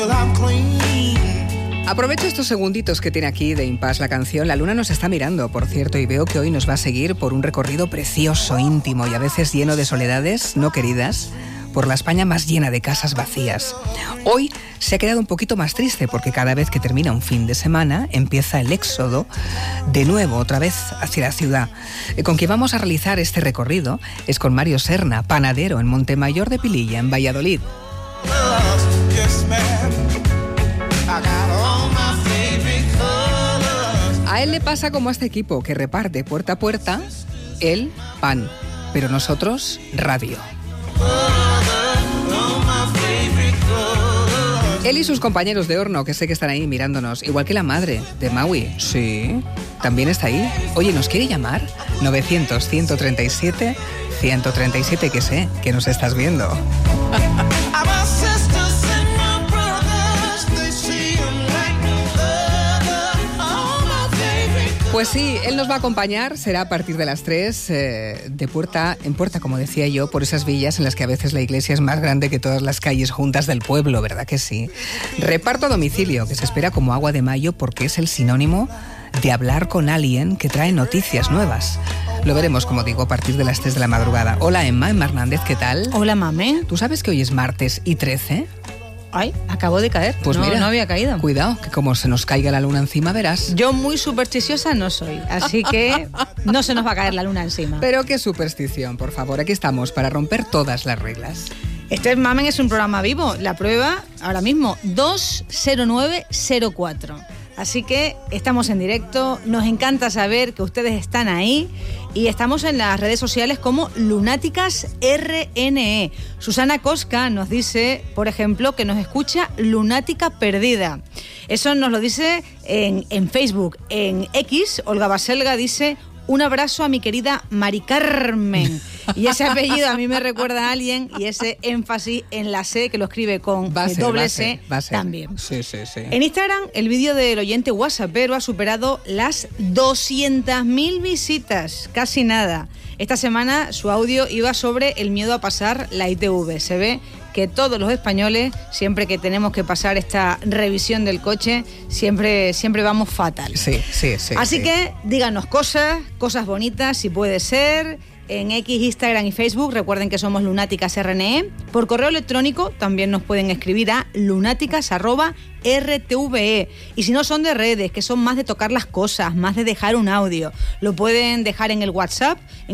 Aprovecho estos segunditos que tiene aquí de impasse la canción. La luna nos está mirando, por cierto, y veo que hoy nos va a seguir por un recorrido precioso, íntimo y a veces lleno de soledades no queridas, por la España más llena de casas vacías. Hoy se ha quedado un poquito más triste porque cada vez que termina un fin de semana empieza el éxodo de nuevo, otra vez hacia la ciudad. Con quien vamos a realizar este recorrido es con Mario Serna, panadero en Montemayor de Pililla, en Valladolid. A él le pasa como a este equipo que reparte puerta a puerta el pan, pero nosotros radio. Él y sus compañeros de horno, que sé que están ahí mirándonos, igual que la madre de Maui. Sí, también está ahí. Oye, ¿nos quiere llamar? 900-137-137, que sé que nos estás viendo. Pues sí, él nos va a acompañar, será a partir de las 3, de puerta en puerta, como decía yo, por esas villas en las que a veces la iglesia es más grande que todas las calles juntas del pueblo, ¿verdad que sí? Reparto a domicilio, que se espera como agua de mayo porque es el sinónimo de hablar con alguien que trae noticias nuevas. Lo veremos, como digo, a partir de las 3 de la madrugada. Hola Emma Hernández, ¿qué tal? Hola Mame. ¿Tú sabes que hoy es martes y 13? Ay, acabo de caer. Pues no, mira, no había caído. Cuidado, que como se nos caiga la luna encima, verás. Yo muy supersticiosa no soy, así que no se nos va a caer la luna encima. Pero qué superstición, por favor. Aquí estamos para romper todas las reglas. Este Mamen es un programa vivo. La prueba, ahora mismo, 20904. Así que estamos en directo, nos encanta saber que ustedes están ahí y estamos en las redes sociales como Lunáticas RNE. Susana Cosca nos dice, por ejemplo, que nos escucha Lunática Perdida. Eso nos lo dice en Facebook. En X, Olga Baselga dice: un abrazo a mi querida Mari Carmen. Y ese apellido a mí me recuerda a alguien, y ese énfasis en la C, que lo escribe con doble C, también. Sí. En Instagram, el vídeo del oyente WhatsAppero ha superado las 200.000 visitas, casi nada. Esta semana su audio iba sobre el miedo a pasar la ITV. Se ve que todos los españoles, siempre que tenemos que pasar esta revisión del coche, siempre vamos fatal. Sí. Así que díganos cosas bonitas, si puede ser, en X, Instagram y Facebook. Recuerden que somos Lunáticas RNE. Por correo electrónico también nos pueden escribir a lunáticas@rtve. Y si no son de redes, que son más de tocar las cosas, más de dejar un audio, lo pueden dejar en el WhatsApp,